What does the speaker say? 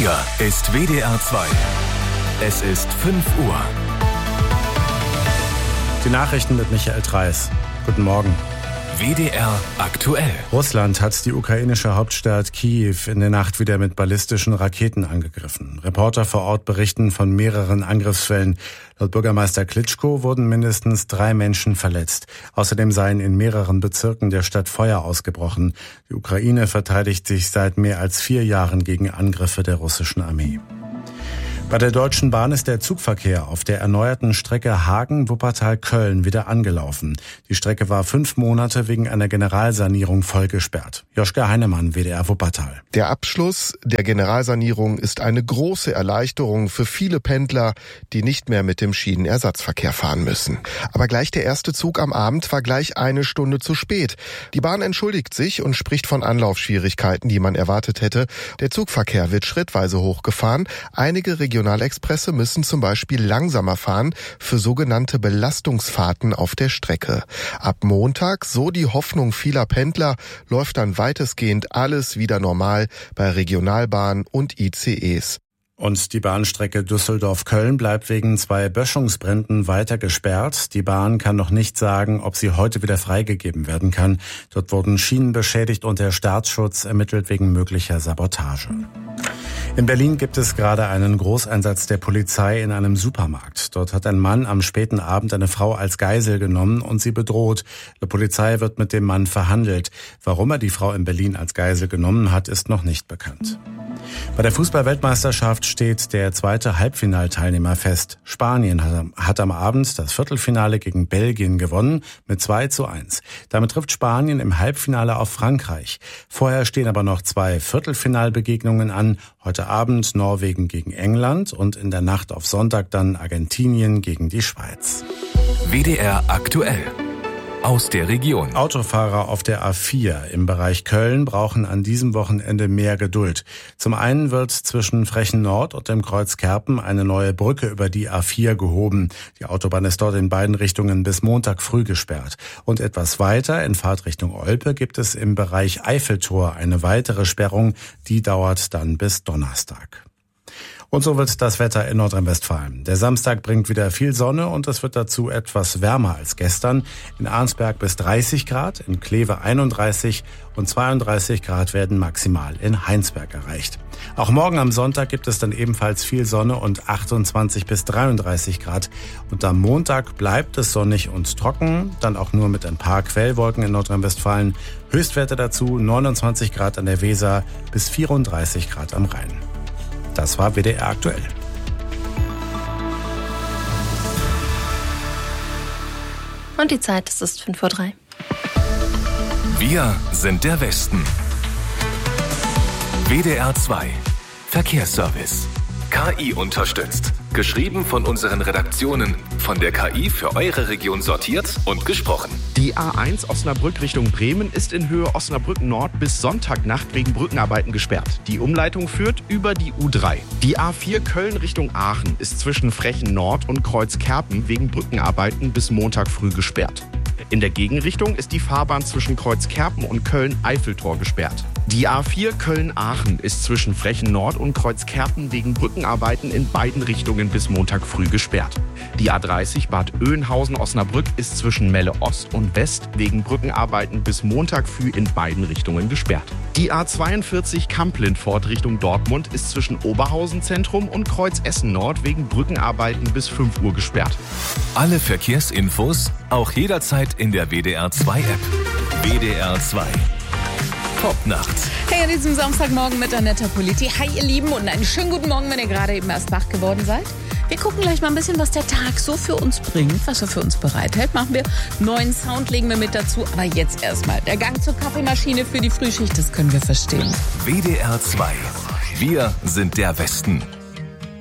Hier ist WDR 2. Es ist 5 Uhr. Die Nachrichten mit Michael Treis. Guten Morgen. WDR aktuell. Russland hat die ukrainische Hauptstadt Kiew in der Nacht wieder mit ballistischen Raketen angegriffen. Reporter vor Ort berichten von mehreren Angriffsfällen. Laut Bürgermeister Klitschko wurden mindestens 3 Menschen verletzt. Außerdem seien in mehreren Bezirken der Stadt Feuer ausgebrochen. Die Ukraine verteidigt sich seit mehr als 4 Jahren gegen Angriffe der russischen Armee. Bei der Deutschen Bahn ist der Zugverkehr auf der erneuerten Strecke Hagen-Wuppertal-Köln wieder angelaufen. Die Strecke war 5 Monate wegen einer Generalsanierung voll gesperrt. Joschka Heinemann, WDR Wuppertal. Der Abschluss der Generalsanierung ist eine große Erleichterung für viele Pendler, die nicht mehr mit dem Schienenersatzverkehr fahren müssen. Aber gleich der erste Zug am Abend war gleich 1 Stunde zu spät. Die Bahn entschuldigt sich und spricht von Anlaufschwierigkeiten, die man erwartet hätte. Der Zugverkehr wird schrittweise hochgefahren. Einige Regionalexpresse müssen zum Beispiel langsamer fahren für sogenannte Belastungsfahrten auf der Strecke. Ab Montag, so die Hoffnung vieler Pendler, läuft dann weitestgehend alles wieder normal bei Regionalbahnen und ICEs. Und die Bahnstrecke Düsseldorf-Köln bleibt wegen 2 Böschungsbränden weiter gesperrt. Die Bahn kann noch nicht sagen, ob sie heute wieder freigegeben werden kann. Dort wurden Schienen beschädigt und der Staatsschutz ermittelt wegen möglicher Sabotage. In Berlin gibt es gerade einen Großeinsatz der Polizei in einem Supermarkt. Dort hat ein Mann am späten Abend eine Frau als Geisel genommen und sie bedroht. Die Polizei wird mit dem Mann verhandelt. Warum er die Frau in Berlin als Geisel genommen hat, ist noch nicht bekannt. Bei der Fußball-Weltmeisterschaft steht der 2. Halbfinalteilnehmer fest. Spanien hat am Abend das Viertelfinale gegen Belgien gewonnen mit 2:1. Damit trifft Spanien im Halbfinale auf Frankreich. Vorher stehen aber noch 2 Viertelfinalbegegnungen an. Heute Abend Norwegen gegen England und in der Nacht auf Sonntag dann Argentinien gegen die Schweiz. WDR aktuell. Aus der Region. Autofahrer auf der A4 im Bereich Köln brauchen an diesem Wochenende mehr Geduld. Zum einen wird zwischen Frechen Nord und dem Kreuz Kerpen eine neue Brücke über die A4 gehoben. Die Autobahn ist dort in beiden Richtungen bis Montag früh gesperrt. Und etwas weiter in Fahrtrichtung Olpe gibt es im Bereich Eiffeltor eine weitere Sperrung. Die dauert dann bis Donnerstag. Und so wird das Wetter in Nordrhein-Westfalen. Der Samstag bringt wieder viel Sonne und es wird dazu etwas wärmer als gestern. In Arnsberg bis 30 Grad, in Kleve 31 und 32 Grad werden maximal in Heinsberg erreicht. Auch morgen am Sonntag gibt es dann ebenfalls viel Sonne und 28 bis 33 Grad. Und am Montag bleibt es sonnig und trocken, dann auch nur mit ein paar Quellwolken in Nordrhein-Westfalen. Höchstwerte dazu 29 Grad an der Weser bis 34 Grad am Rhein. Das war WDR aktuell. Und die Zeit, es ist 5:03 Uhr. Wir sind der Westen. WDR 2. Verkehrsservice. KI unterstützt. Geschrieben von unseren Redaktionen. Von der KI für eure Region sortiert und gesprochen. Die A1 Osnabrück Richtung Bremen ist in Höhe Osnabrück Nord bis Sonntagnacht wegen Brückenarbeiten gesperrt. Die Umleitung führt über die U3. Die A4 Köln Richtung Aachen ist zwischen Frechen Nord und Kreuz Kerpen wegen Brückenarbeiten bis Montag früh gesperrt. In der Gegenrichtung ist die Fahrbahn zwischen Kreuz Kerpen und Köln-Eiffeltor gesperrt. Die A4 Köln-Aachen ist zwischen Frechen Nord und Kreuz Kerpen wegen Brückenarbeiten in beiden Richtungen bis Montag früh gesperrt. Die A30 Bad Oeynhausen-Osnabrück ist zwischen Melle Ost und West wegen Brückenarbeiten bis Montag früh in beiden Richtungen gesperrt. Die A42 Kamp-Lindfort Richtung Dortmund ist zwischen Oberhausen Zentrum und Kreuz Essen Nord wegen Brückenarbeiten bis 5 Uhr gesperrt. Alle Verkehrsinfos auch jederzeit in der WDR 2 App. WDR 2. Top nachts. Hey, an diesem Samstagmorgen mit Annetta Politi. Hi, ihr Lieben, und einen schönen guten Morgen, wenn ihr gerade eben erst wach geworden seid. Wir gucken gleich mal ein bisschen, was der Tag so für uns bringt, was er für uns bereithält. Machen wir neuen Sound, legen wir mit dazu. Aber jetzt erstmal der Gang zur Kaffeemaschine für die Frühschicht, das können wir verstehen. WDR 2. Wir sind der Westen.